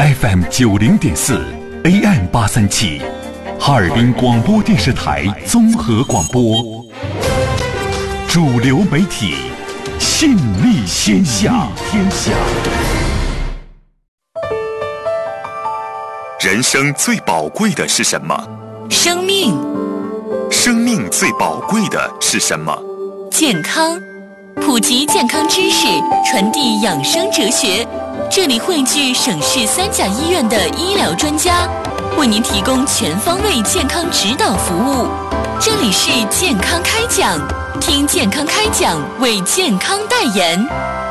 FM90.4 AM837，哈尔滨广播电视台综合广播，主流媒体，信力天下。人生最宝贵的是什么？ 生命。 生命最宝贵的是什么？ 健康。普及健康知识，传递养生哲学。这里汇聚省市3甲医院的医疗专家，为您提供全方位健康指导服务。这里是健康开讲，听健康开讲，为健康代言。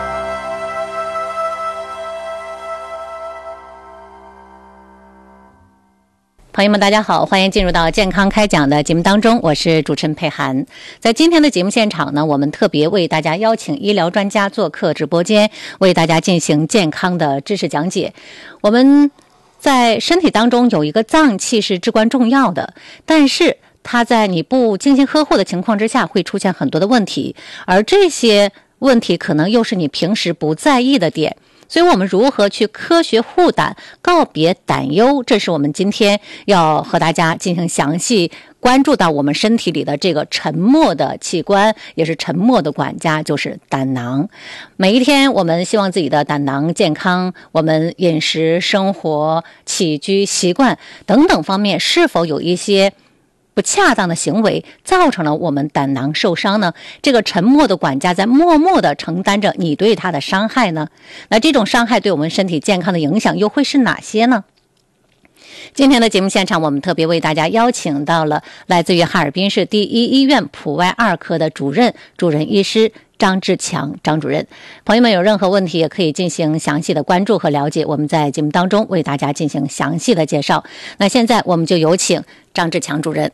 朋友们大家好，欢迎进入到健康开讲的节目当中，我是主持人佩涵。在今天的节目现场呢，我们特别为大家邀请医疗专家做客直播间，为大家进行健康的知识讲解。我们在身体当中有一个脏器是至关重要的，但是它在你不精心呵护的情况之下会出现很多的问题，而这些问题可能又是你平时不在意的点。所以我们如何去科学护胆，告别胆忧，这是我们今天要和大家进行详细关注到我们身体里的这个沉默的器官，也是沉默的管家，就是胆囊。每一天我们希望自己的胆囊健康，我们饮食、生活、起居习惯等等方面是否有一些不恰当的行为造成了我们胆囊受伤呢？这个沉默的管家在默默地承担着你对他的伤害呢？那这种伤害对我们身体健康的影响又会是哪些呢？今天的节目现场，我们特别为大家邀请到了来自于哈尔滨市第一医院普外2科的主任医师张志强张主任。朋友们有任何问题也可以进行详细的关注和了解，我们在节目当中为大家进行详细的介绍。那现在我们就有请张志强主任。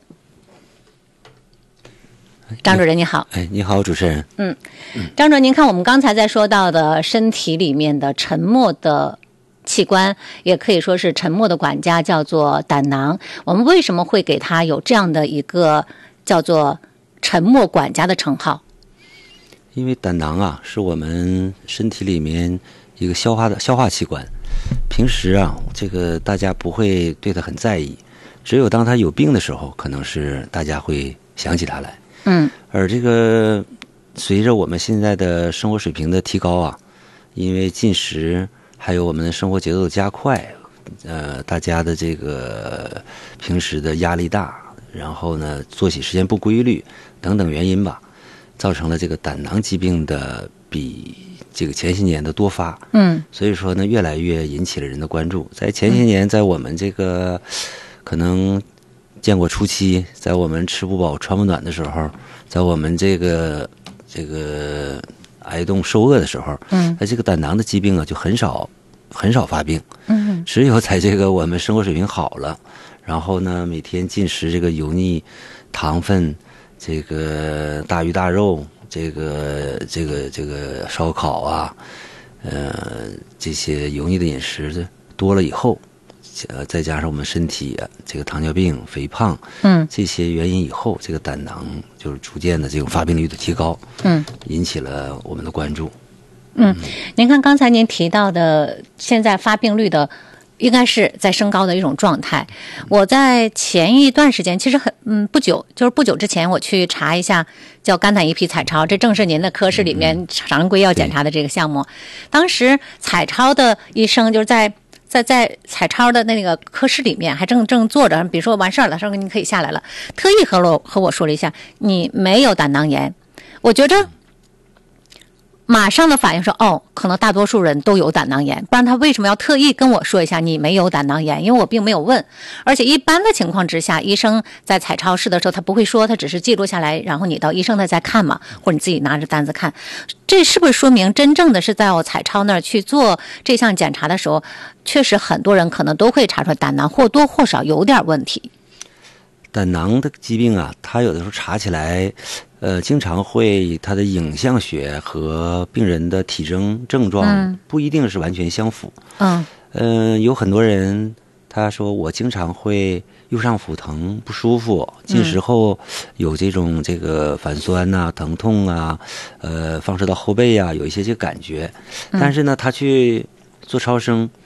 张主任你好。 你好主持人。 张主任，您看我们刚才在说到的身体里面的沉默的器官，也可以说是沉默的管家，叫做胆囊。我们为什么会给它有这样的一个叫做沉默管家的称号？ 因为胆囊啊是我们身体里面一个消化器官，平时啊这个大家不会对它很在意，只有当它有病的时候，可能是大家会想起它来。而这个随着我们现在的生活水平的提高啊，因为进食还有我们的生活节奏的加快，大家的这个平时的压力大，然后呢作息时间不规律等等原因吧，造成了这个胆囊疾病的比这个前些年的多发。所以说呢越来越引起了人的关注。在前些年，在我们这个可能建国初期，在我们吃不饱穿不暖的时候，在我们这个挨冻受饿的时候，这个胆囊的疾病啊就很少发病。只有在这个我们生活水平好了，然后呢每天进食这个油腻糖分，这个大鱼大肉，这个烧烤啊，这些油腻的饮食多了以后，再加上我们身体这个糖尿病、肥胖，这些原因以后，这个胆囊就是逐渐的这种发病率的提高，引起了我们的关注。 您看刚才您提到的，现在发病率的应该是在升高的一种状态。我在前一段时间，其实不久之前，我去查一下叫肝胆胰脾彩超，这正是您的科室里面常规要检查的这个项目。当时彩超的医生就是在彩超的那个科室里面还正坐着，比如说完事儿了，说你可以下来了，特意和我说了一下你没有胆囊炎。我觉着马上的反应说可能大多数人都有胆囊炎，不然他为什么要特意跟我说一下你没有胆囊炎？因为我并没有问。而且一般的情况之下，医生在彩超室的时候他不会说，他只是记录下来，然后你到医生那再看嘛，或者你自己拿着单子看。这是不是说明真正的是在我彩超那儿去做这项检查的时候，确实很多人可能都会查出来胆囊或多或少有点问题？ 胆囊的疾病啊，它有的时候查起来经常会它的影像学和病人的体征症状不一定是完全相符。有很多人他说我经常会右上腹疼不舒服，进食后有这个反酸啊、疼痛啊，放射到后背啊，有一些这个感觉。但是呢，他去做超声，